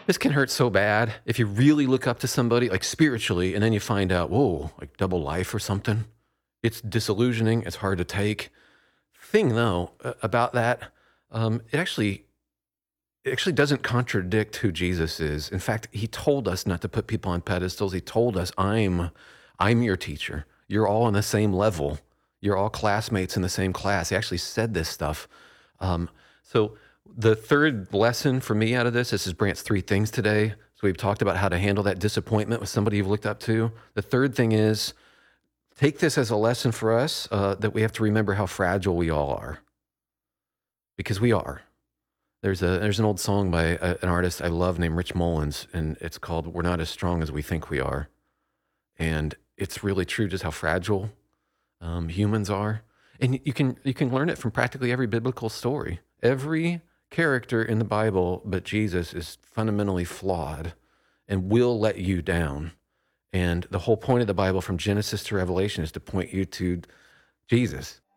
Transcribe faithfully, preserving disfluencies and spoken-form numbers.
This can hurt so bad if you really look up to somebody, like, spiritually, and then you find out, whoa, like double life or something. It's disillusioning. It's hard to take. Thing though a- about that, um, it actually it actually doesn't contradict who Jesus is. In fact, he told us not to put people on pedestals. He told us, "I'm I'm your teacher. You're all on the same level. You're all classmates in the same class." He actually said this stuff. Um, so the third lesson for me out of this, this is Brant's three things today. So we've talked about how to handle that disappointment with somebody you've looked up to. The third thing is take this as a lesson for us uh, that we have to remember how fragile we all are, because we are. There's a there's an old song by a, an artist I love named Rich Mullins, and it's called "We're Not as Strong as We Think We Are," and it's really true just how fragile um, humans are. And you can you can learn it from practically every biblical story. Every character in the Bible, but Jesus, is fundamentally flawed and will let you down. And the whole point of the Bible, from Genesis to Revelation, is to point you to Jesus.